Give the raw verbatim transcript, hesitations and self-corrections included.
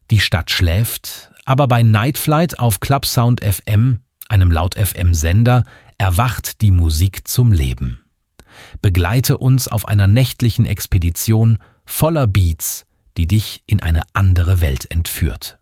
Die Stadt schläft, aber bei Night Flight auf Clubsound F M, einem Laut-F M-Sender, erwacht die Musik zum Leben. Begleite uns auf einer nächtlichen Expedition voller Beats, die dich in eine andere Welt entführt.